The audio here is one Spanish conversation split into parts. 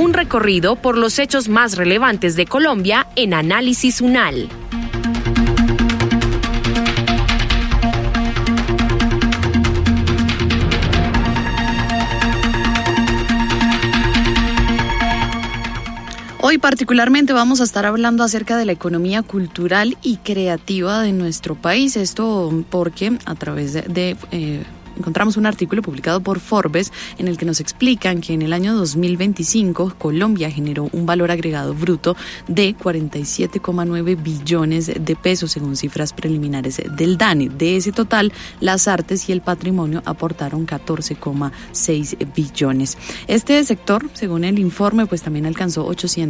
un recorrido por los hechos más relevantes de Colombia en Análisis UNAL. Hoy particularmente vamos a estar hablando acerca de la economía cultural y creativa de nuestro país. Esto porque a través de encontramos un artículo publicado por Forbes en el que nos explican que en el año 2025 Colombia generó un valor agregado bruto de 47,9 billones de pesos según cifras preliminares del DANE. De ese total, las artes y el patrimonio aportaron 14,6 billones. Este sector, según el informe, pues también alcanzó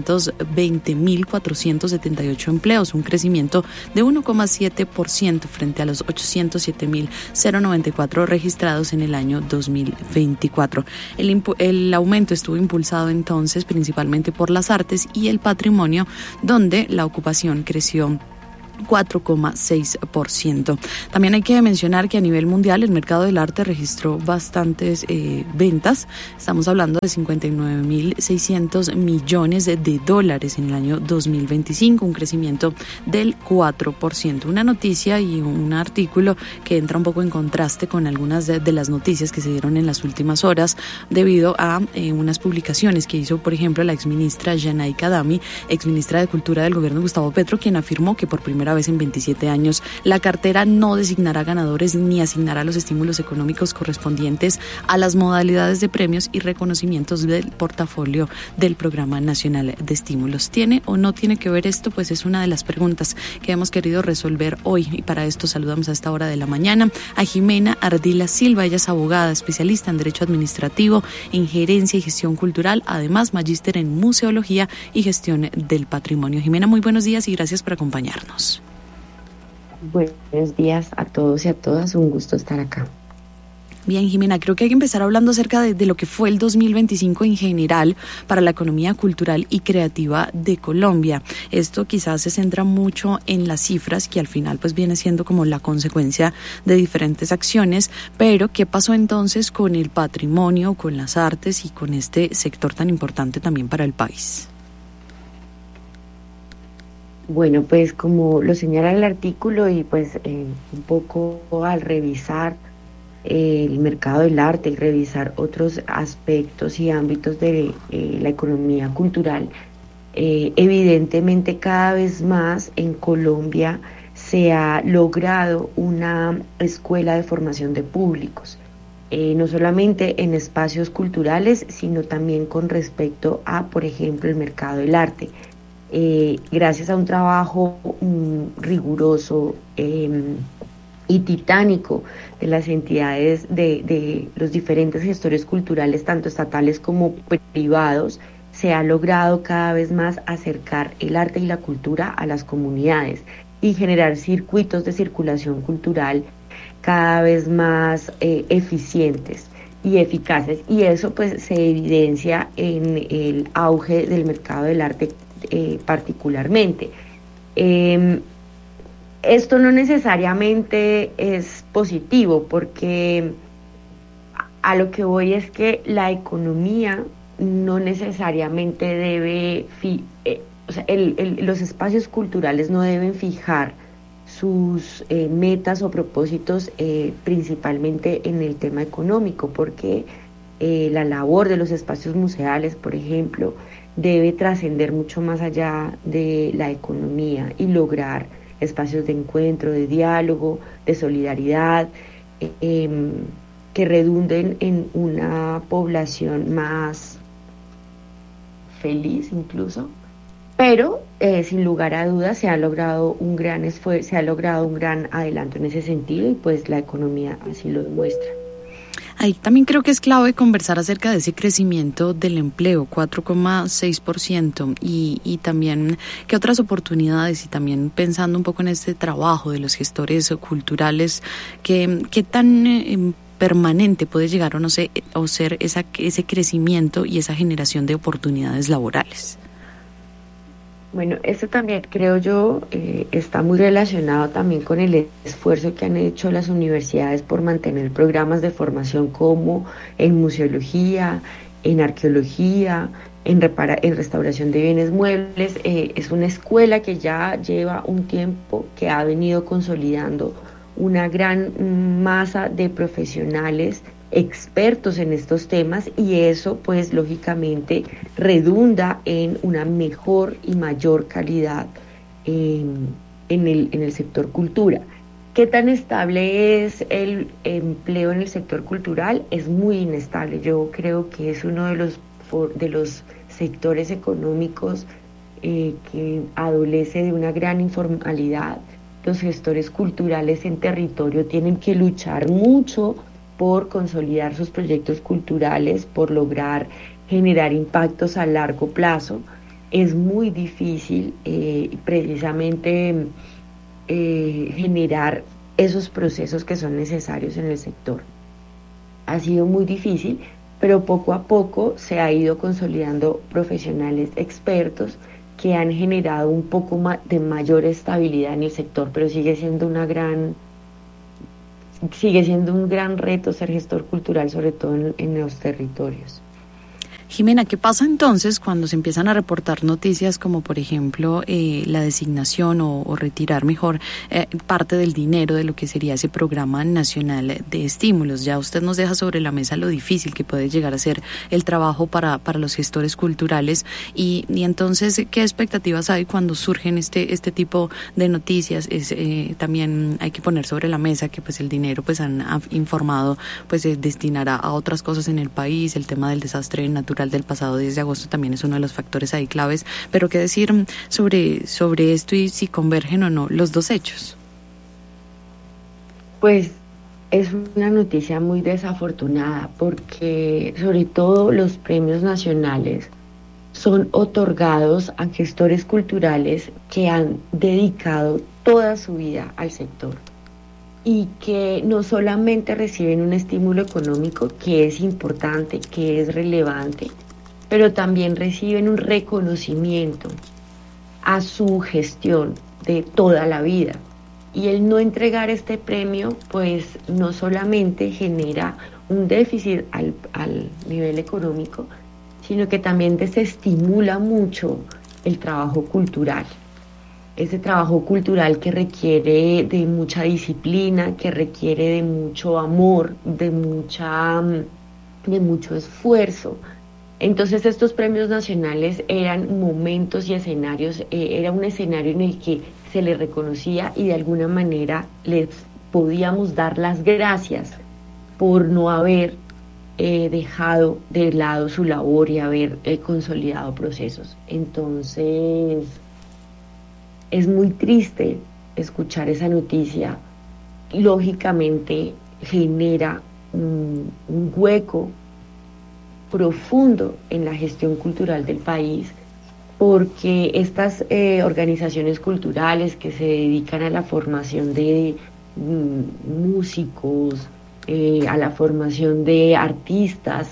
820.478 empleos, un crecimiento de 1,7% frente a los 807.094 registrados en el año 2024. El aumento estuvo impulsado entonces principalmente por las artes y el patrimonio, donde la ocupación creció 4,6%. También hay que mencionar que a nivel mundial el mercado del arte registró bastantes ventas. Estamos hablando de 59.600 millones de dólares en el año 2025, un crecimiento del 4%. Una noticia y un artículo que entra un poco en contraste con algunas de las noticias que se dieron en las últimas horas debido a unas publicaciones que hizo, por ejemplo, la exministra Yanaika Adami, exministra de Cultura del gobierno de Gustavo Petro, quien afirmó que por primera vez en 27 años la cartera no designará ganadores ni asignará los estímulos económicos correspondientes a las modalidades de premios y reconocimientos del portafolio del Programa Nacional de Estímulos. ¿Tiene o no tiene que ver esto? Pues es una de las preguntas que hemos querido resolver hoy, y para esto saludamos a esta hora de la mañana a Jimena Ardila Silva. Ella es abogada, especialista en Derecho Administrativo, en Gerencia y Gestión Cultural, además magíster en Museología y Gestión del Patrimonio. Jimena, muy buenos días y gracias por acompañarnos. Buenos días a todos y a todas, un gusto estar acá. Bien, Jimena, creo que hay que empezar hablando acerca de lo que fue el 2025 en general para la economía cultural y creativa de Colombia. Esto quizás se centra mucho en las cifras, que al final pues viene siendo como la consecuencia de diferentes acciones, pero ¿qué pasó entonces con el patrimonio, con las artes y con este sector tan importante también para el país? Bueno, pues como lo señala el artículo y pues un poco al revisar el mercado del arte y revisar otros aspectos y ámbitos de la economía cultural, evidentemente cada vez más en Colombia se ha logrado una escuela de formación de públicos, no solamente en espacios culturales, sino también con respecto a, por ejemplo, el mercado del arte. Gracias a un trabajo riguroso y titánico de las entidades de los diferentes gestores culturales, tanto estatales como privados, se ha logrado cada vez más acercar el arte y la cultura a las comunidades y generar circuitos de circulación cultural cada vez más eficientes y eficaces, y eso pues se evidencia en el auge del mercado del arte particularmente. Esto no necesariamente es positivo, porque a lo que voy es que la economía no necesariamente debe, los espacios culturales no deben fijar sus metas o propósitos principalmente en el tema económico, porque la labor de los espacios museales, por ejemplo, debe trascender mucho más allá de la economía y lograr espacios de encuentro, de diálogo, de solidaridad, que redunden en una población más feliz incluso. Pero sin lugar a dudas se ha logrado un gran esfuerzo, se ha logrado un gran adelanto en ese sentido, y pues la economía así lo demuestra. Ahí también creo que es clave conversar acerca de ese crecimiento del empleo, 4,6%, y también qué otras oportunidades, y también pensando un poco en este trabajo de los gestores culturales, qué tan permanente puede llegar o no sé, o ser ese crecimiento y esa generación de oportunidades laborales. Bueno, esto también creo yo está muy relacionado también con el esfuerzo que han hecho las universidades por mantener programas de formación como en museología, en arqueología, en restauración de bienes muebles. Es una escuela que ya lleva un tiempo, que ha venido consolidando una gran masa de profesionales expertos en estos temas, y eso pues lógicamente redunda en una mejor y mayor calidad en el sector cultura. ¿Qué tan estable es el empleo en el sector cultural? Es muy inestable. Yo creo que es uno de los sectores económicos que adolece de una gran informalidad. Los gestores culturales en territorio tienen que luchar mucho por consolidar sus proyectos culturales, por lograr generar impactos a largo plazo. Es muy difícil precisamente generar esos procesos que son necesarios en el sector. Ha sido muy difícil, pero poco a poco se ha ido consolidando profesionales expertos que han generado un poco de mayor estabilidad en el sector, pero sigue siendo un gran reto ser gestor cultural, sobre todo en los territorios. Jimena, ¿qué pasa entonces cuando se empiezan a reportar noticias como, por ejemplo, la designación o retirar mejor parte del dinero de lo que sería ese programa nacional de estímulos? Ya usted nos deja sobre la mesa lo difícil que puede llegar a ser el trabajo para los gestores culturales y entonces, ¿qué expectativas hay cuando surgen este tipo de noticias? También hay que poner sobre la mesa que pues el dinero pues han informado pues se destinará a otras cosas en el país. El tema del desastre natural del pasado 10 de agosto también es uno de los factores ahí claves, pero qué decir sobre esto y si convergen o no los dos hechos. Pues es una noticia muy desafortunada porque sobre todo los premios nacionales son otorgados a gestores culturales que han dedicado toda su vida al sector y que no solamente reciben un estímulo económico que es importante, que es relevante, pero también reciben un reconocimiento a su gestión de toda la vida. Y el no entregar este premio, pues no solamente genera un déficit al nivel económico, sino que también desestimula mucho el trabajo cultural. Ese trabajo cultural que requiere de mucha disciplina, que requiere de mucho amor, de mucho esfuerzo. Entonces estos premios nacionales eran momentos y escenarios, era un escenario en el que se les reconocía y de alguna manera les podíamos dar las gracias por no haber dejado de lado su labor y haber consolidado procesos. Entonces es muy triste escuchar esa noticia. Lógicamente genera un hueco profundo en la gestión cultural del país, porque estas organizaciones culturales que se dedican a la formación de músicos, a la formación de artistas,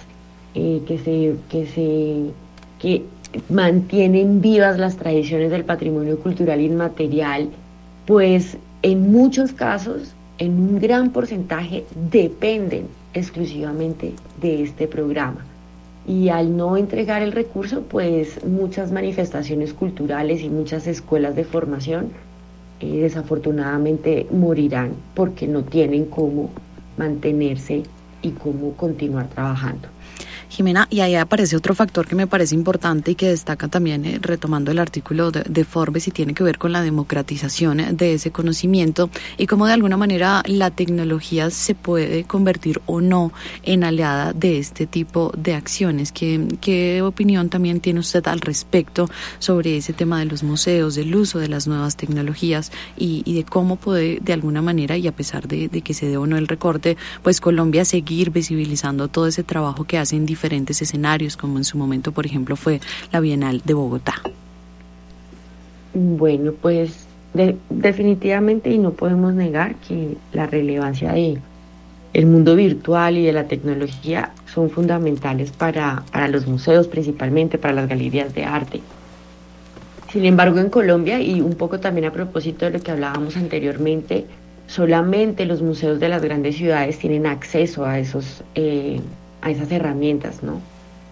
que mantienen vivas las tradiciones del patrimonio cultural inmaterial, pues en muchos casos, en un gran porcentaje, dependen exclusivamente de este programa. Y al no entregar el recurso, pues muchas manifestaciones culturales y muchas escuelas de formación desafortunadamente morirán porque no tienen cómo mantenerse y cómo continuar trabajando. Jimena, y ahí aparece otro factor que me parece importante y que destaca también, retomando el artículo de Forbes, y tiene que ver con la democratización de ese conocimiento y cómo de alguna manera la tecnología se puede convertir o no en aliada de este tipo de acciones. ¿Qué opinión también tiene usted al respecto sobre ese tema de los museos, del uso de las nuevas tecnologías y de cómo puede de alguna manera, y a pesar de que se dé o no el recorte, pues Colombia seguir visibilizando todo ese trabajo que hacen diferentes escenarios, como en su momento, por ejemplo, fue la Bienal de Bogotá? Bueno, pues definitivamente, y no podemos negar que la relevancia de el mundo virtual y de la tecnología son fundamentales para los museos, principalmente para las galerías de arte. Sin embargo, en Colombia, y un poco también a propósito de lo que hablábamos anteriormente, solamente los museos de las grandes ciudades tienen acceso a esas herramientas, ¿no?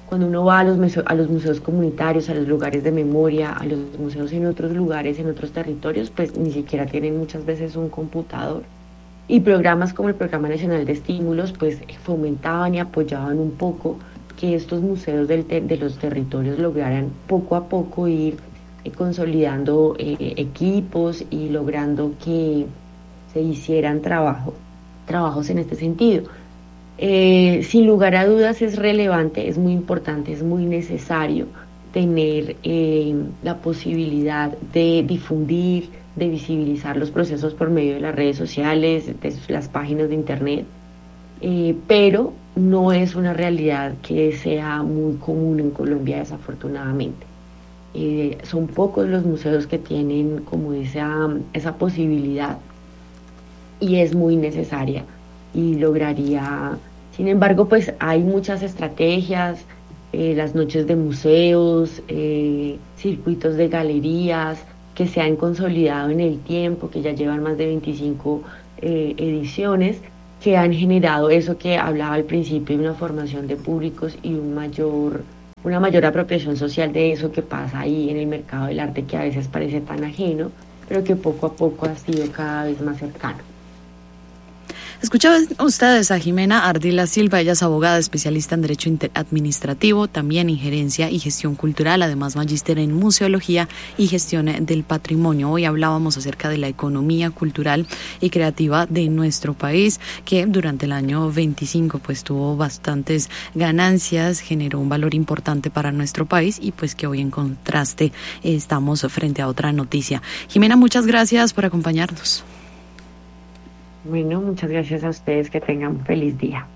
Cuando uno va a los museos comunitarios, a los lugares de memoria, a los museos en otros lugares, en otros territorios, pues ni siquiera tienen muchas veces un computador. Y programas como el Programa Nacional de Estímulos, pues fomentaban y apoyaban un poco que estos museos de los territorios lograran poco a poco ir consolidando equipos y logrando que se hicieran trabajos en este sentido. Sin lugar a dudas es relevante, es muy importante, es muy necesario tener la posibilidad de difundir, de visibilizar los procesos por medio de las redes sociales, de las páginas de internet, pero no es una realidad que sea muy común en Colombia, desafortunadamente. Son pocos los museos que tienen como esa posibilidad y es muy necesaria y lograría. Sin embargo, pues hay muchas estrategias, las noches de museos, circuitos de galerías que se han consolidado en el tiempo, que ya llevan más de 25 ediciones, que han generado eso que hablaba al principio, una formación de públicos y una mayor apropiación social de eso que pasa ahí en el mercado del arte, que a veces parece tan ajeno, pero que poco a poco ha sido cada vez más cercano. Escuchaban ustedes a Jimena Ardila Silva, ella es abogada especialista en Derecho Administrativo, también en Gerencia y Gestión Cultural, además magíster en Museología y Gestión del Patrimonio. Hoy hablábamos acerca de la economía cultural y creativa de nuestro país, que durante el año 25 pues tuvo bastantes ganancias, generó un valor importante para nuestro país y pues que hoy en contraste estamos frente a otra noticia. Jimena, muchas gracias por acompañarnos. Bueno, muchas gracias a ustedes, que tengan un feliz día.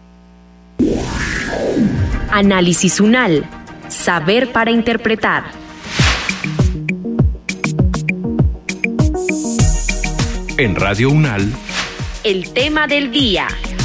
Análisis UNAL. Saber para interpretar. En Radio UNAL, El tema del día.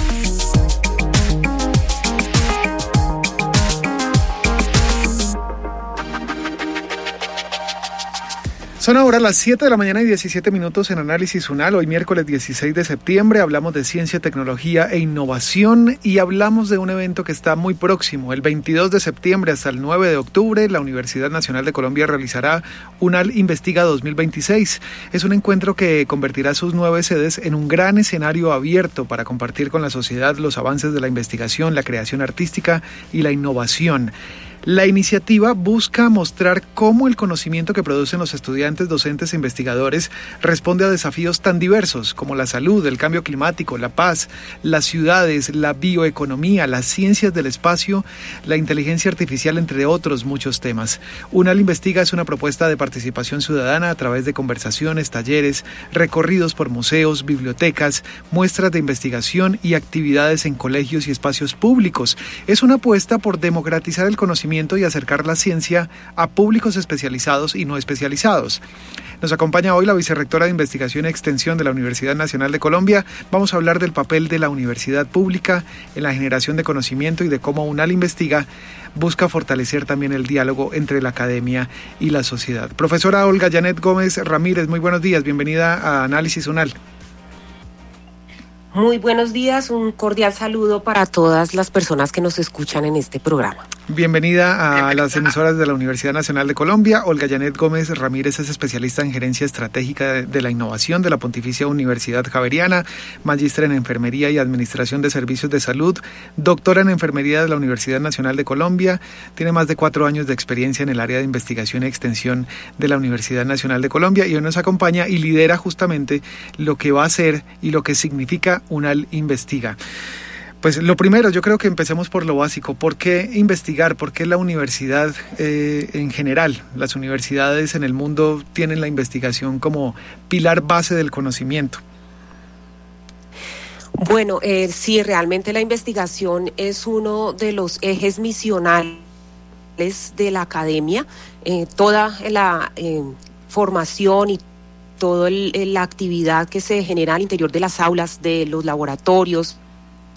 Son ahora las 7 de la mañana y 17 minutos en Análisis UNAL. Hoy miércoles 16 de septiembre hablamos de ciencia, tecnología e innovación y hablamos de un evento que está muy próximo. El 22 de septiembre hasta el 9 de octubre la Universidad Nacional de Colombia realizará UNAL Investiga 2026. Es un encuentro que convertirá sus 9 sedes en un gran escenario abierto para compartir con la sociedad los avances de la investigación, la creación artística y la innovación. La iniciativa busca mostrar cómo el conocimiento que producen los estudiantes, docentes e investigadores responde a desafíos tan diversos como la salud, el cambio climático, la paz, las ciudades, la bioeconomía, las ciencias del espacio, la inteligencia artificial, entre otros muchos temas. UNAL Investiga es una propuesta de participación ciudadana a través de conversaciones, talleres, recorridos por museos, bibliotecas, muestras de investigación y actividades en colegios y espacios públicos. Es una apuesta por democratizar el conocimiento y acercar la ciencia a públicos especializados y no especializados. Nos acompaña hoy la vicerrectora de Investigación y Extensión de la Universidad Nacional de Colombia. Vamos a hablar del papel de la universidad pública en la generación de conocimiento y de cómo UNAL Investiga busca fortalecer también el diálogo entre la academia y la sociedad. Profesora Olga Janet Gómez Ramírez, muy buenos días, bienvenida a Análisis UNAL. Muy buenos días, un cordial saludo para todas las personas que nos escuchan en este programa. Bienvenida a las emisoras de la Universidad Nacional de Colombia. Olga Janet Gómez Ramírez es especialista en gerencia estratégica de la innovación de la Pontificia Universidad Javeriana, magíster en enfermería y administración de servicios de salud, doctora en enfermería de la Universidad Nacional de Colombia, tiene más de 4 años de experiencia en el área de investigación y extensión de la Universidad Nacional de Colombia y hoy nos acompaña y lidera justamente lo que va a ser y lo que significa UNAL Investiga. Pues lo primero, yo creo que empecemos por lo básico. ¿Por qué investigar? ¿Por qué la universidad en general? Las universidades en el mundo tienen la investigación como pilar base del conocimiento. Bueno, sí, realmente la investigación es uno de los ejes misionales de la academia. Toda la formación y toda la actividad que se genera al interior de las aulas, de los laboratorios,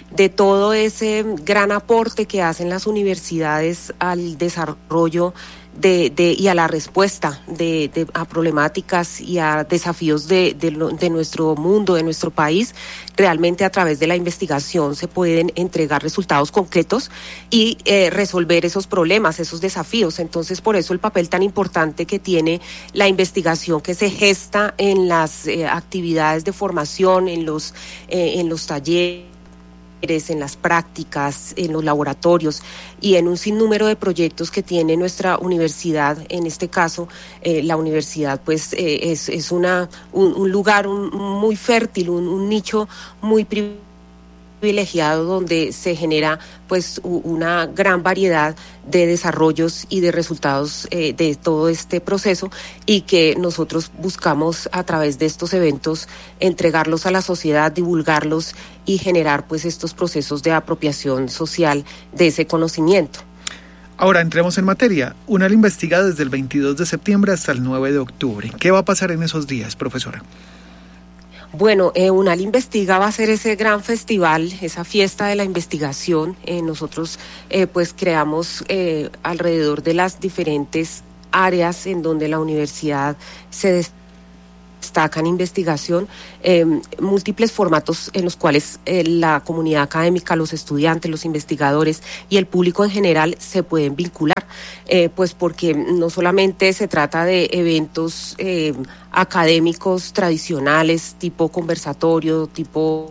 de todo ese gran aporte que hacen las universidades al desarrollo y a la respuesta a problemáticas y a desafíos de nuestro mundo, de nuestro país. Realmente a través de la investigación se pueden entregar resultados concretos y resolver esos problemas, esos desafíos. Entonces, por eso el papel tan importante que tiene la investigación que se gesta en las actividades de formación, en los talleres, en las prácticas, en los laboratorios y en un sinnúmero de proyectos que tiene nuestra universidad. En este caso, la universidad pues es un lugar muy fértil, un nicho muy privilegiado donde se genera pues una gran variedad de desarrollos y de resultados de todo este proceso, y que nosotros buscamos a través de estos eventos entregarlos a la sociedad, divulgarlos y generar pues estos procesos de apropiación social de ese conocimiento. Ahora entremos en materia. UNAL investiga desde el 22 de septiembre hasta el 9 de octubre. ¿Qué va a pasar en esos días, profesora? Bueno, UNAL Investiga va a ser ese gran festival, esa fiesta de la investigación. Nosotros pues creamos alrededor de las diferentes áreas en donde la universidad se destaca en investigación, múltiples formatos en los cuales la comunidad académica, los estudiantes, los investigadores y el público en general se pueden vincular, pues porque no solamente se trata de eventos académicos tradicionales, tipo conversatorio, tipo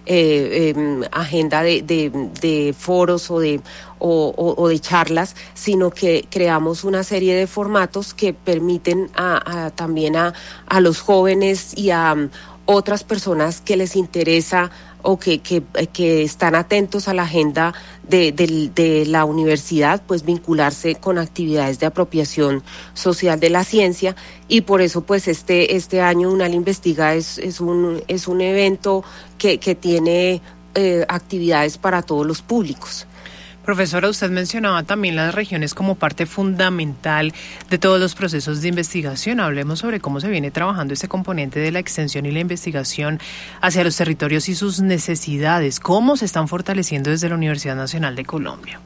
agenda de foros o de charlas, sino que creamos una serie de formatos que permiten también a los jóvenes y a otras personas que les interesa o que están atentos a la agenda de la universidad, pues vincularse con actividades de apropiación social de la ciencia. Y por eso pues este año UNAL Investiga es un evento que tiene actividades para todos los públicos. Profesora, usted mencionaba también las regiones como parte fundamental de todos los procesos de investigación. Hablemos sobre cómo se viene trabajando este componente de la extensión y la investigación hacia los territorios y sus necesidades. ¿Cómo se están fortaleciendo desde la Universidad Nacional de Colombia?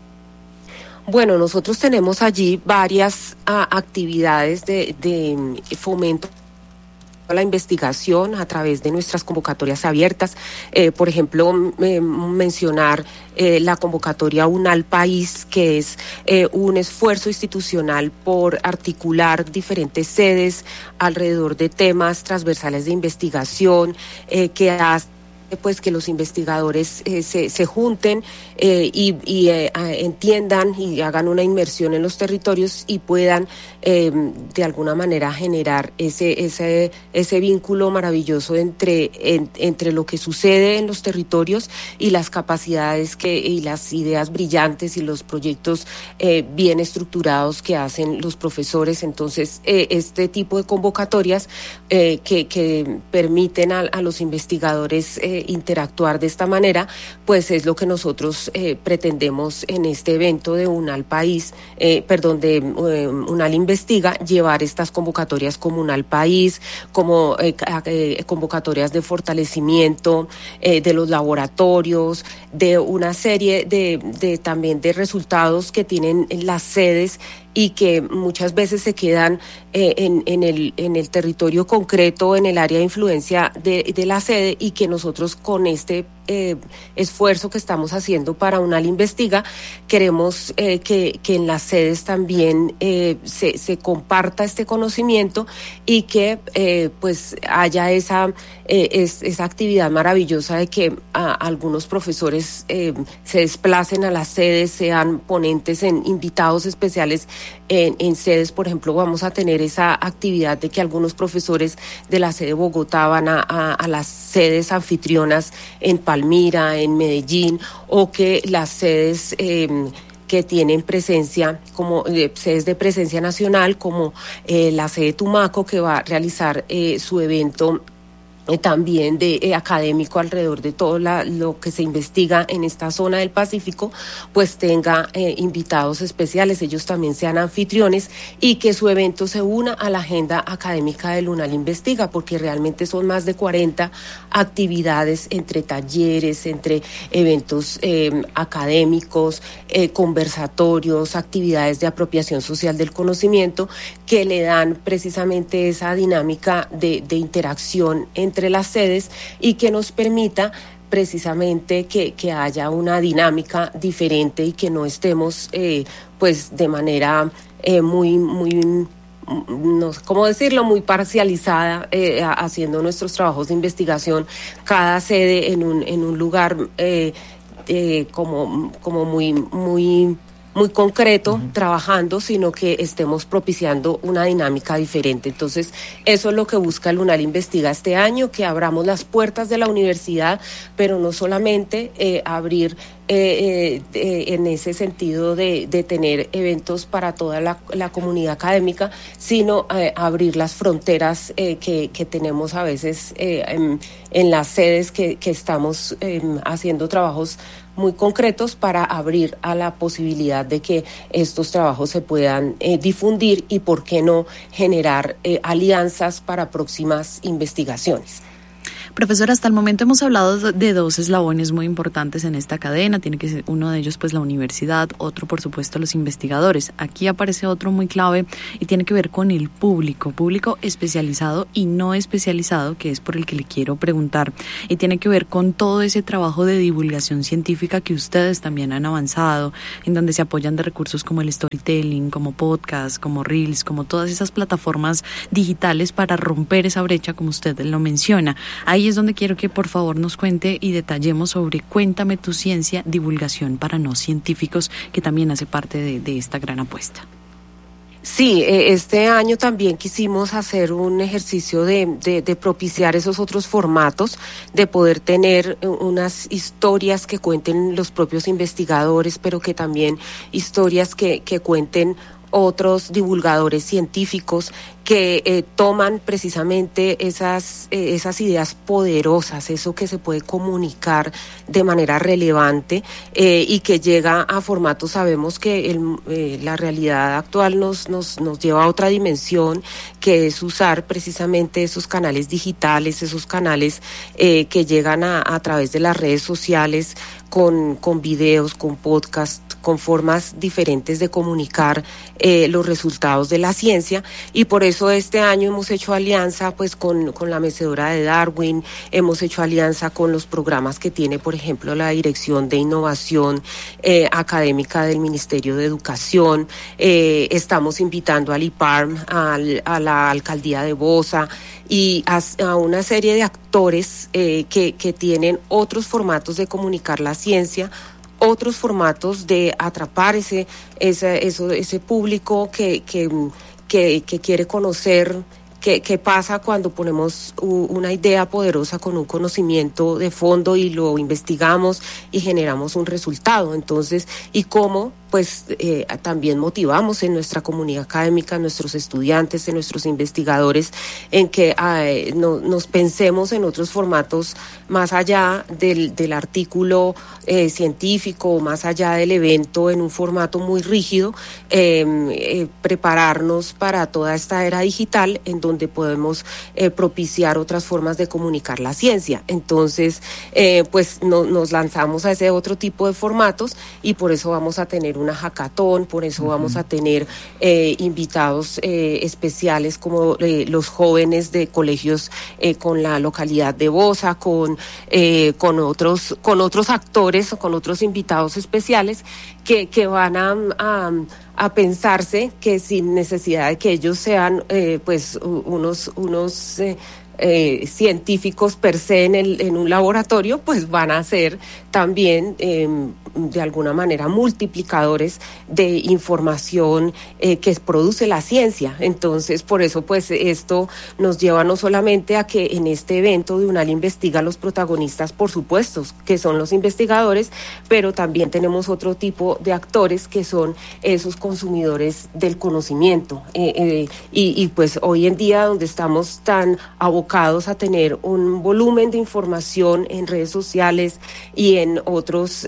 Bueno, nosotros tenemos allí varias actividades de fomento a la investigación a través de nuestras convocatorias abiertas. Por ejemplo, mencionar la convocatoria UNAL País, que es un esfuerzo institucional por articular diferentes sedes alrededor de temas transversales de investigación, que hace pues que los investigadores se junten y entiendan y hagan una inmersión en los territorios y puedan de alguna manera generar ese vínculo maravilloso entre lo que sucede en los territorios y las capacidades y las ideas brillantes y los proyectos bien estructurados que hacen los profesores. Entonces, este tipo de convocatorias que permiten a los investigadores interactuar de esta manera, pues es lo que nosotros pretendemos en este evento de UNAL País, de UNAL Investiga, llevar estas convocatorias como UNAL País, como convocatorias de fortalecimiento de los laboratorios, de una serie también de resultados que tienen las sedes y que muchas veces se quedan en el territorio concreto, en el área de influencia de la sede, y que nosotros con este esfuerzo que estamos haciendo para UNAL Investiga queremos que en las sedes también se comparta este conocimiento y que pues haya esa actividad maravillosa de que algunos profesores se desplacen a las sedes, sean ponentes invitados especiales en sedes. Por ejemplo, vamos a tener esa actividad de que algunos profesores de la sede de Bogotá van a las sedes anfitrionas en Palmira, en Medellín, o que las sedes que tienen presencia como sedes de presencia nacional, como la sede Tumaco, que va a realizar su evento también de académico alrededor de todo lo que se investiga en esta zona del Pacífico, pues tenga invitados especiales, ellos también sean anfitriones y que su evento se una a la agenda académica del UNAL Investiga, porque realmente son más de 40 actividades entre talleres, entre eventos académicos, conversatorios, actividades de apropiación social del conocimiento que le dan precisamente esa dinámica de interacción entre las sedes y que nos permita precisamente que haya una dinámica diferente y que no estemos pues de manera muy no sé cómo decirlo, muy parcializada haciendo nuestros trabajos de investigación, cada sede en un lugar como muy concreto, trabajando, sino que estemos propiciando una dinámica diferente. Entonces, eso es lo que busca el UNAL Investiga este año, que abramos las puertas de la universidad, pero no solamente abrir en ese sentido de tener eventos para toda la comunidad académica, sino abrir las fronteras que tenemos a veces en las sedes que estamos haciendo trabajos muy concretos para abrir a la posibilidad de que estos trabajos se puedan difundir y, por qué no, generar alianzas para próximas investigaciones. Profesora, hasta el momento hemos hablado de dos eslabones muy importantes en esta cadena. Tiene que ser uno de ellos pues la universidad, otro por supuesto los investigadores. Aquí aparece otro muy clave y tiene que ver con el público especializado y no especializado, que es por el que le quiero preguntar, y tiene que ver con todo ese trabajo de divulgación científica que ustedes también han avanzado, en donde se apoyan de recursos como el storytelling, como podcast, como reels, como todas esas plataformas digitales para romper esa brecha, como usted lo menciona. Ahí es donde quiero que por favor nos cuente y detallemos sobre Cuéntame tu Ciencia, divulgación para no científicos, que también hace parte de esta gran apuesta. Sí, este año también quisimos hacer un ejercicio de propiciar esos otros formatos, de poder tener unas historias que cuenten los propios investigadores, pero que también historias que cuenten otros divulgadores científicos que toman precisamente esas ideas poderosas, eso que se puede comunicar de manera relevante y que llega a formatos. Sabemos que la realidad actual nos lleva a otra dimensión, que es usar precisamente esos canales digitales, esos canales que llegan a través de las redes sociales, con videos, con podcast, con formas diferentes de comunicar los resultados de la ciencia, y por eso este año hemos hecho alianza pues con la Mecedora de Darwin, hemos hecho alianza con los programas que tiene, por ejemplo, la Dirección de Innovación Académica del Ministerio de Educación, estamos invitando al IPARM, a la Alcaldía de Bosa y a una serie de actores que tienen otros formatos de comunicar la ciencia, otros formatos de atrapar ese público que quiere conocer qué pasa cuando ponemos una idea poderosa con un conocimiento de fondo y lo investigamos y generamos un resultado. Entonces, y cómo pues también motivamos en nuestra comunidad académica, en nuestros estudiantes, en nuestros investigadores, en que nos pensemos en otros formatos más allá del artículo científico, más allá del evento, en un formato muy rígido, prepararnos para toda esta era digital en donde podemos propiciar otras formas de comunicar la ciencia. Entonces, pues nos lanzamos a ese otro tipo de formatos y por eso vamos a tener una hackathon, por eso vamos a tener invitados especiales como los jóvenes de colegios con la localidad de Bosa, con otros actores o con otros invitados especiales que van a pensarse que sin necesidad de que ellos sean pues unos científicos per se en un laboratorio, pues van a ser también de alguna manera multiplicadores de información que produce la ciencia. Entonces, por eso pues esto nos lleva no solamente a que en este evento de UNAL Investiga los protagonistas, por supuesto, que son los investigadores, pero también tenemos otro tipo de actores que son esos consumidores del conocimiento y pues hoy en día donde estamos tan abocados abocados a tener un volumen de información en redes sociales y en otros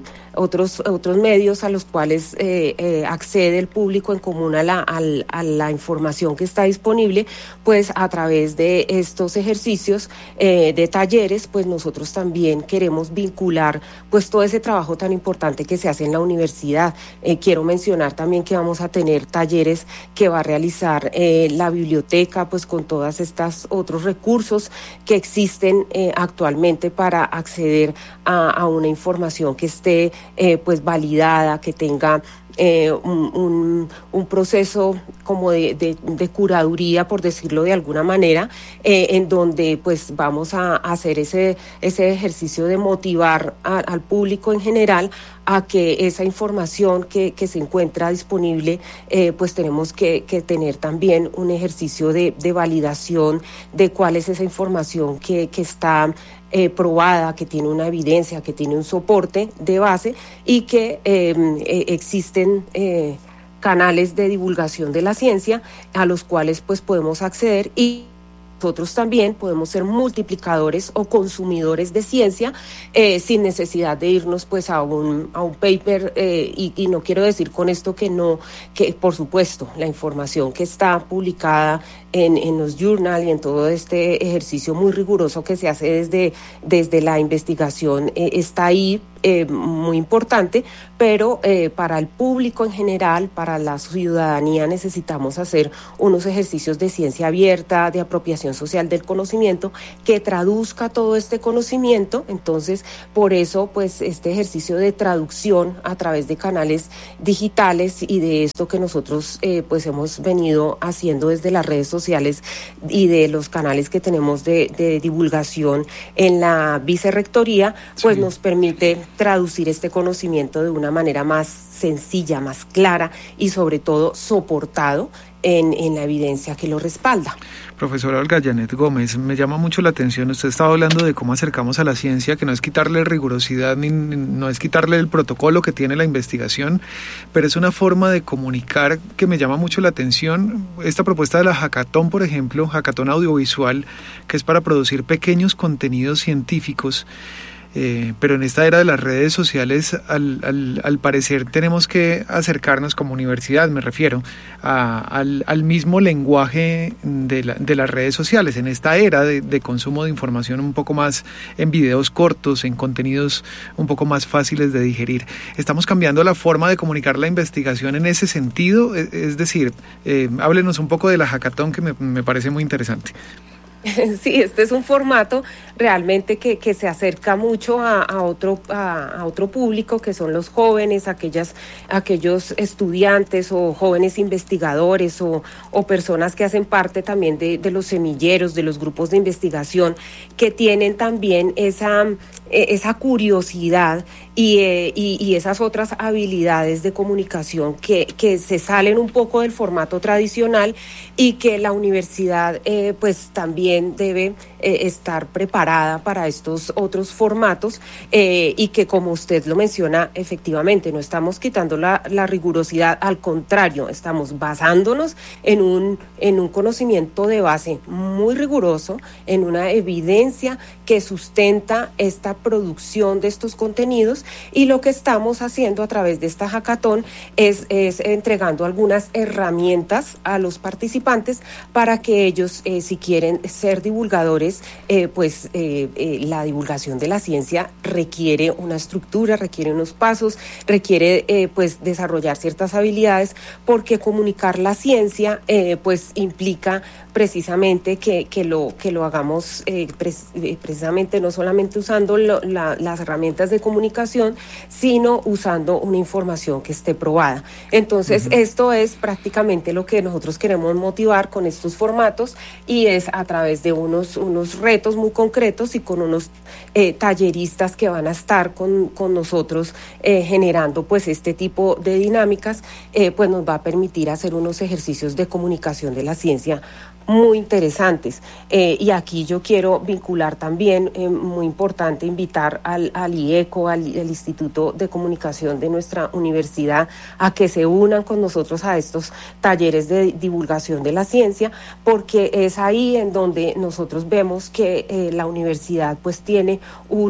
medios a los cuales accede el público en común a la información que está disponible, pues a través de estos ejercicios de talleres, pues nosotros también queremos vincular pues todo ese trabajo tan importante que se hace en la universidad. Quiero mencionar también que vamos a tener talleres que va a realizar la biblioteca, pues con todas estas otros recursos que existen actualmente para acceder a una información que esté pues validada, que tenga un proceso como de curaduría, por decirlo de alguna manera, en donde pues vamos a hacer ese ejercicio de motivar al público en general a que esa información que se encuentra disponible, pues tenemos que tener también un ejercicio de validación de cuál es esa información que está probada, que tiene una evidencia, que tiene un soporte de base y que existen canales de divulgación de la ciencia a los cuales pues podemos acceder y nosotros también podemos ser multiplicadores o consumidores de ciencia sin necesidad de irnos pues a un paper y no quiero decir con esto que por supuesto la información que está publicada en los journals y en todo este ejercicio muy riguroso que se hace desde la investigación está ahí, muy importante, pero para el público en general, para la ciudadanía necesitamos hacer unos ejercicios de ciencia abierta, de apropiación social del conocimiento, que traduzca todo este conocimiento. Entonces, por eso, pues este ejercicio de traducción a través de canales digitales y de esto que nosotros pues hemos venido haciendo desde las redes sociales y de los canales que tenemos de divulgación en la vicerrectoría, pues sí, nos permite traducir este conocimiento de una manera más sencilla, más clara y sobre todo soportado en la evidencia que lo respalda. Profesora Olga Janet Gómez, me llama mucho la atención, usted estaba hablando de cómo acercamos a la ciencia, que no es quitarle rigurosidad, ni no es quitarle el protocolo que tiene la investigación, pero es una forma de comunicar que me llama mucho la atención. Esta propuesta de la Hackathon, por ejemplo, Hackathon audiovisual, que es para producir pequeños contenidos científicos, pero en esta era de las redes sociales, al parecer tenemos que acercarnos como universidad, me refiero, al mismo lenguaje de las redes sociales, en esta era de consumo de información un poco más en videos cortos, en contenidos un poco más fáciles de digerir. ¿Estamos cambiando la forma de comunicar la investigación en ese sentido? Es decir, háblenos un poco de la Hackathon, que me parece muy interesante. Sí, este es un formato realmente que se acerca mucho a otro público, que son los jóvenes, aquellos estudiantes o jóvenes investigadores o personas que hacen parte también de los semilleros, de los grupos de investigación, que tienen también esa curiosidad y esas otras habilidades de comunicación que se salen un poco del formato tradicional y que la universidad pues también debe estar preparada para estos otros formatos y que, como usted lo menciona, efectivamente no estamos quitando la rigurosidad, al contrario, estamos basándonos en un conocimiento de base muy riguroso, en una evidencia que sustenta esta producción de estos contenidos, y lo que estamos haciendo a través de esta hackathon es entregando algunas herramientas a los participantes para que ellos, si quieren ser divulgadores, la divulgación de la ciencia requiere una estructura, requiere unos pasos, requiere desarrollar ciertas habilidades, porque comunicar la ciencia implica precisamente que lo hagamos precisamente no solamente usando las herramientas de comunicación, sino usando una información que esté probada. Entonces, esto es prácticamente lo que nosotros queremos motivar con estos formatos, y es a través de unos unos retos muy concretos y con unos talleristas que van a estar con nosotros generando pues este tipo de dinámicas, pues nos va a permitir hacer unos ejercicios de comunicación de la ciencia muy interesantes. Y aquí yo quiero vincular también, muy importante, invitar al IECO, al Instituto de Comunicación de nuestra universidad, a que se unan con nosotros a estos talleres de divulgación de la ciencia, porque es ahí en donde nosotros vemos que la universidad pues tiene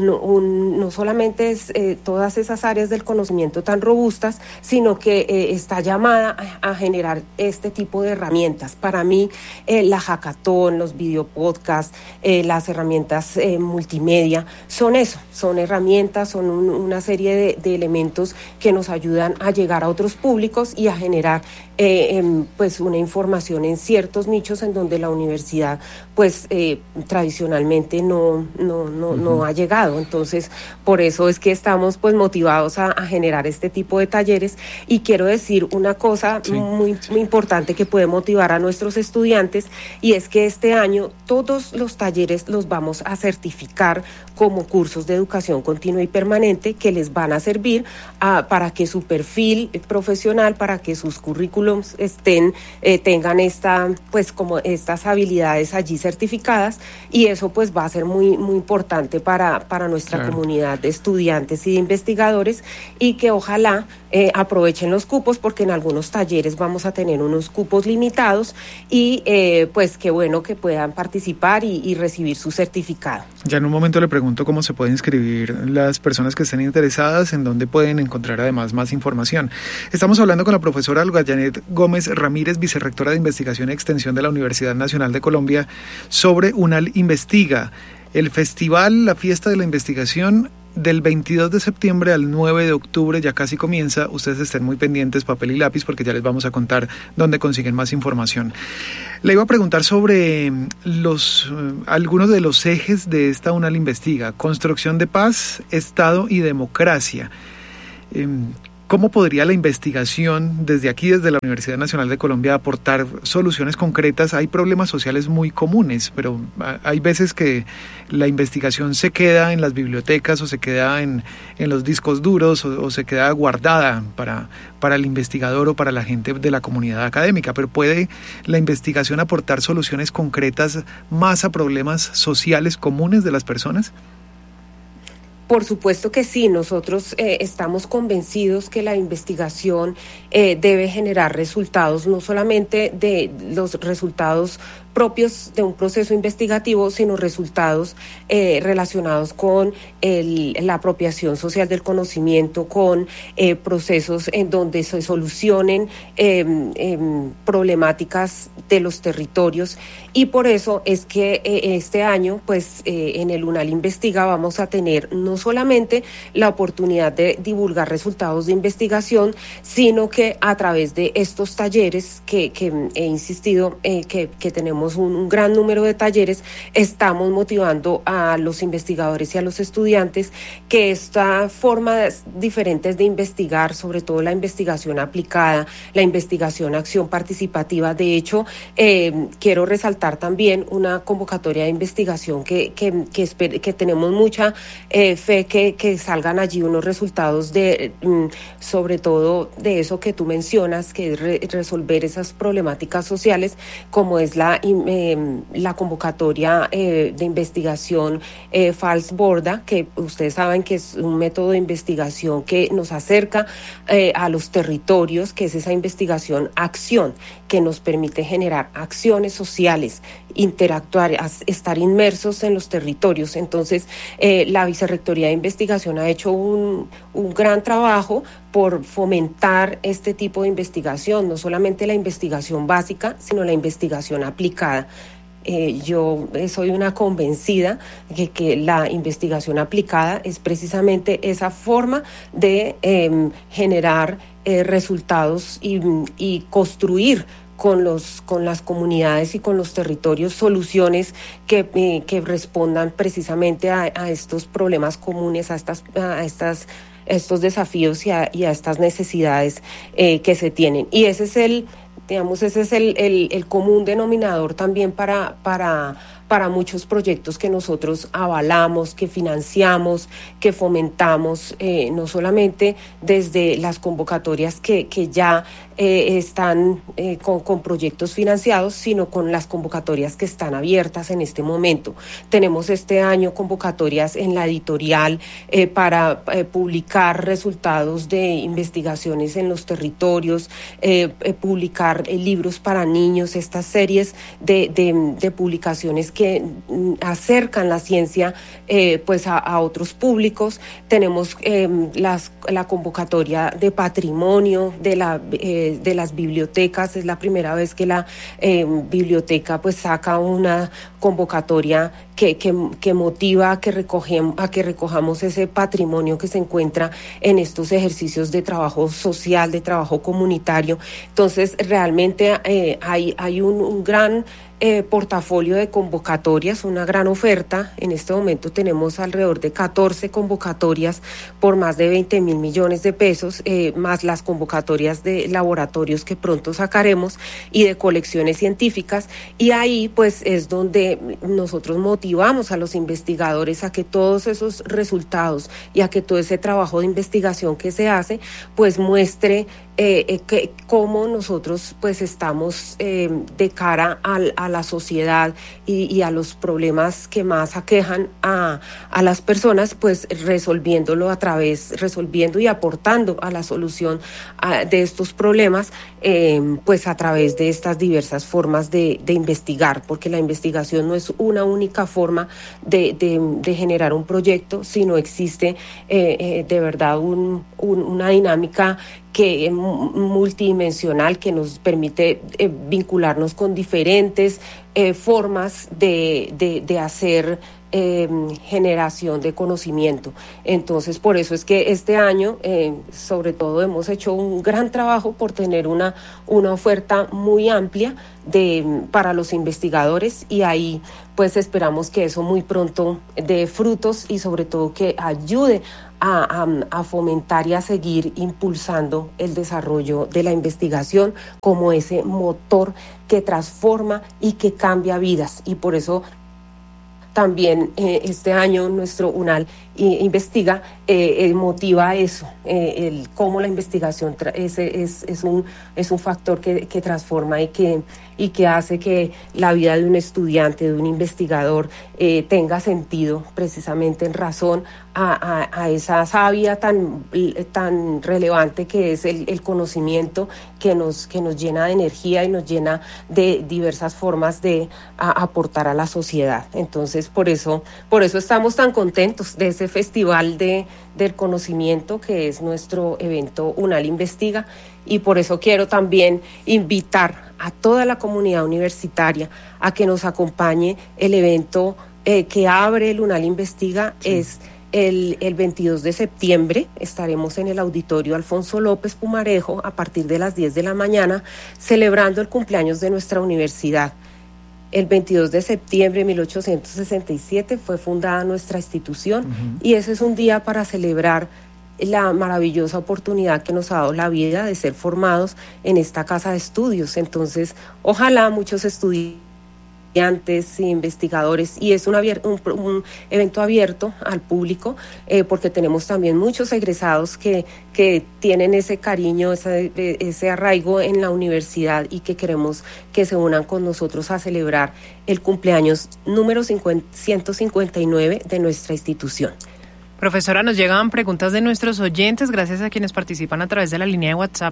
no solamente es todas esas áreas del conocimiento tan robustas, sino que está llamada a generar este tipo de herramientas. Para mí, la hackathon, los videopodcasts, las herramientas multimedia, son eso, son herramientas, son una serie de elementos que nos ayudan a llegar a otros públicos y a generar pues una información en ciertos nichos en donde la universidad pues tradicionalmente no ha llegado. Entonces, por eso es que estamos pues motivados a generar este tipo de talleres. Y quiero decir una cosa muy importante que puede motivar a nuestros estudiantes, y es que este año todos los talleres los vamos a certificar como cursos de educación continua y permanente, que les van a servir para que su perfil profesional, para que sus currículums tengan como estas habilidades allí certificadas, y eso pues va a ser muy importante para nuestra comunidad de estudiantes y de investigadores, y que ojalá aprovechen los cupos, porque en algunos talleres vamos a tener unos cupos limitados, y pues qué bueno que puedan participar y recibir su certificado. Ya en un momento le pregunto cómo se pueden inscribir las personas que estén interesadas, en dónde pueden encontrar además más información. Estamos hablando con la profesora Olga Janet Gómez Ramírez, vicerrectora de Investigación y Extensión de la Universidad Nacional de Colombia, sobre UNAL Investiga, el festival, la fiesta de la investigación, del 22 de septiembre al 9 de octubre, ya casi comienza. Ustedes estén muy pendientes, papel y lápiz, porque ya les vamos a contar dónde consiguen más información. Le iba a preguntar sobre algunos de los ejes de esta UNAL Investiga: construcción de paz, Estado y democracia. ¿Cómo podría la investigación desde aquí, desde la Universidad Nacional de Colombia, aportar soluciones concretas? Hay problemas sociales muy comunes, pero hay veces que la investigación se queda en las bibliotecas, o se queda en los discos duros, o se queda guardada para el investigador o para la gente de la comunidad académica. Pero ¿puede la investigación aportar soluciones concretas más a problemas sociales comunes de las personas? Por supuesto que sí. Nosotros estamos convencidos que la investigación debe generar resultados, no solamente de los resultados propios de un proceso investigativo, sino resultados relacionados con la apropiación social del conocimiento, con procesos en donde se solucionen problemáticas de los territorios. Y por eso es que este año, pues en el UNAL Investiga vamos a tener no solamente la oportunidad de divulgar resultados de investigación, sino que a través de estos talleres que he insistido que tenemos un gran número de talleres, estamos motivando a los investigadores y a los estudiantes que esta forma diferentes de investigar, sobre todo la investigación aplicada, la investigación acción participativa. De hecho, quiero resaltar también una convocatoria de investigación que tenemos mucha fe que salgan allí unos resultados sobre todo de eso que tú mencionas, que es resolver esas problemáticas sociales, como es la convocatoria de investigación FALS Borda, que ustedes saben que es un método de investigación que nos acerca a los territorios, que es esa investigación acción, que nos permite generar acciones sociales, interactuar, estar inmersos en los territorios. Entonces, la Vicerrectoría de Investigación ha hecho un gran trabajo por fomentar este tipo de investigación, no solamente la investigación básica, sino la investigación aplicada. Yo soy una convencida de que la investigación aplicada es precisamente esa forma de generar resultados y construir con las comunidades y con los territorios soluciones que respondan precisamente a estos problemas comunes, a estos desafíos y a estas necesidades que se tienen. Y ese es el común denominador también para para muchos proyectos que nosotros avalamos, que financiamos, que fomentamos, no solamente desde las convocatorias que ya están con proyectos financiados, sino con las convocatorias que están abiertas en este momento. Tenemos este año convocatorias en la editorial para publicar resultados de investigaciones en los territorios, publicar libros para niños, estas series de publicaciones que acercan la ciencia pues a otros públicos. Tenemos la convocatoria de patrimonio de las bibliotecas. Es la primera vez que la biblioteca pues saca una convocatoria que motiva a que recojamos ese patrimonio que se encuentra en estos ejercicios de trabajo social, de trabajo comunitario. Entonces, realmente hay un gran portafolio de convocatorias, una gran oferta. En este momento tenemos alrededor de 14 convocatorias por más de 20.000 millones de pesos, más las convocatorias de laboratorios que pronto sacaremos y de colecciones científicas, y ahí pues es donde nosotros motivamos a los investigadores a que todos esos resultados y a que todo ese trabajo de investigación que se hace pues muestre cómo nosotros pues estamos de cara a la sociedad y a los problemas que más aquejan a las personas, pues resolviendo y aportando a la solución de estos problemas, pues a través de estas diversas formas de investigar, porque la investigación no es una única forma de generar un proyecto, sino existe de verdad una dinámica que multidimensional que nos permite vincularnos con diferentes formas de hacer generación de conocimiento. Entonces, por eso es que este año, sobre todo, hemos hecho un gran trabajo por tener una oferta muy amplia para los investigadores, y ahí pues esperamos que eso muy pronto dé frutos y sobre todo que ayude a fomentar y a seguir impulsando el desarrollo de la investigación como ese motor que transforma y que cambia vidas. Y por eso también este año nuestro UNAL investiga, motiva eso, cómo la investigación es un factor que transforma y que hace que la vida de un estudiante, de un investigador, tenga sentido, precisamente en razón a esa savia tan relevante que es el conocimiento que nos llena de energía y nos llena de diversas formas de aportar a la sociedad. Entonces, por eso estamos tan contentos de ese festival del conocimiento que es nuestro evento UNAL Investiga, y por eso quiero también invitar a toda la comunidad universitaria a que nos acompañe. El evento que abre el UNAL Investiga es el 22 de septiembre. Estaremos en el auditorio Alfonso López Pumarejo a partir de las 10 de la mañana celebrando el cumpleaños de nuestra universidad. El 22 de septiembre de 1867 fue fundada nuestra institución, y ese es un día para celebrar la maravillosa oportunidad que nos ha dado la vida de ser formados en esta casa de estudios. Entonces, ojalá muchos estudiantes e investigadores, y es un evento abierto al público, porque tenemos también muchos egresados que tienen ese cariño, ese arraigo en la universidad, y que queremos que se unan con nosotros a celebrar el cumpleaños número 159 de nuestra institución. Profesora, nos llegan preguntas de nuestros oyentes, gracias a quienes participan a través de la línea de WhatsApp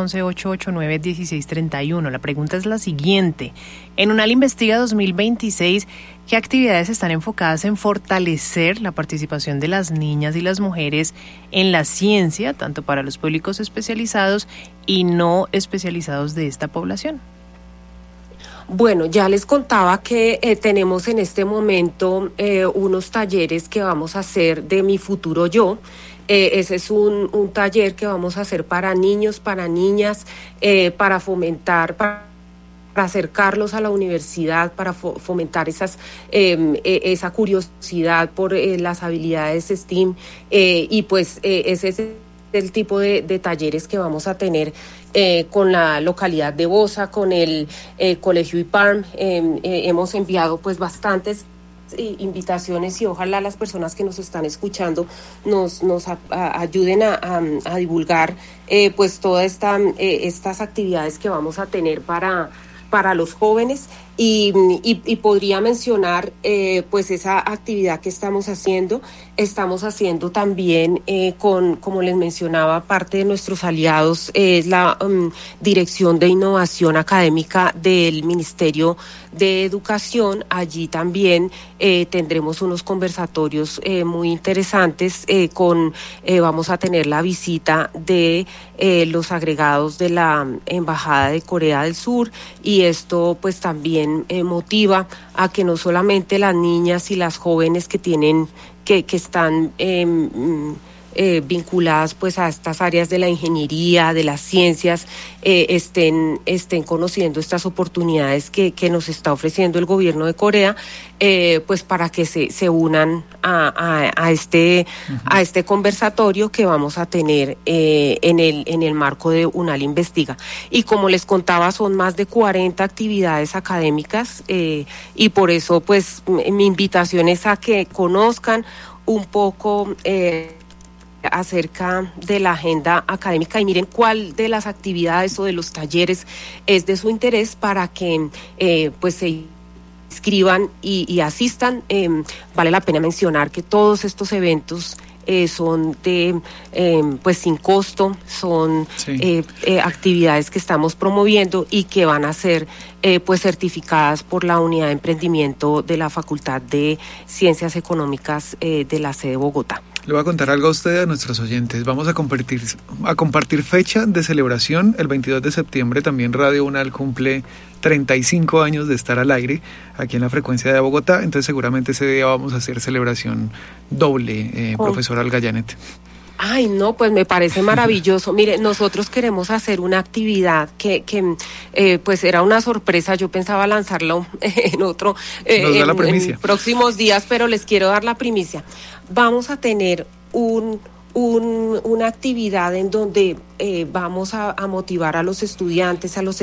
311-889-1631. La pregunta es la siguiente: en UNAL Investiga 2026, ¿qué actividades están enfocadas en fortalecer la participación de las niñas y las mujeres en la ciencia, tanto para los públicos especializados y no especializados de esta población? Bueno, ya les contaba que tenemos en este momento unos talleres que vamos a hacer de Mi Futuro Yo. Ese es un taller que vamos a hacer para niños, para niñas, para fomentar, para acercarlos a la universidad, para fomentar esa curiosidad por las habilidades STEAM, y pues ese es el tipo de talleres que vamos a tener con la localidad de Bosa, con el Colegio IPARM. Hemos enviado pues bastantes invitaciones y ojalá las personas que nos están escuchando nos ayuden a divulgar pues todas estas actividades que vamos a tener para los jóvenes y podría mencionar pues esa actividad que estamos haciendo también como les mencionaba, parte de nuestros aliados es la Dirección de Innovación Académica del Ministerio de Educación. Allí también tendremos unos conversatorios muy interesantes vamos a tener la visita de los agregados de la Embajada de Corea del Sur y esto pues también motiva a que no solamente las niñas y las jóvenes que están vinculadas pues a estas áreas de la ingeniería, de las ciencias, estén conociendo estas oportunidades que nos está ofreciendo el gobierno de Corea, pues para que se unan a este conversatorio que vamos a tener en el marco de UNAL Investiga. Y como les contaba, son más de 40 actividades académicas y por eso pues mi invitación es a que conozcan un poco acerca de la agenda académica y miren cuál de las actividades o de los talleres es de su interés para que pues se inscriban y asistan. Vale la pena mencionar que todos estos eventos son pues sin costo, son actividades que estamos promoviendo y que van a ser pues certificadas por la Unidad de Emprendimiento de la Facultad de Ciencias Económicas de la sede de Bogotá. Le voy a contar algo a usted y a nuestros oyentes. Vamos a compartir fecha de celebración. El 22 de septiembre también Radio UNAL cumple 35 años de estar al aire aquí en la frecuencia de Bogotá. Entonces seguramente ese día vamos a hacer celebración doble, profesor Algayanet. Ay, no, pues me parece maravilloso. Mire, nosotros queremos hacer una actividad que pues era una sorpresa. Yo pensaba lanzarlo en próximos días, pero les quiero dar la primicia. Vamos a tener una actividad en donde vamos a motivar a los estudiantes, a los